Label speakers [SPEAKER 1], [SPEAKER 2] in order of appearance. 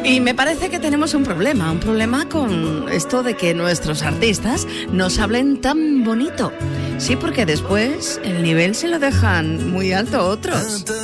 [SPEAKER 1] Y me parece que tenemos un problema con esto de que nuestros artistas nos hablen tan bonito. Sí, porque después el nivel se lo dejan muy alto otros.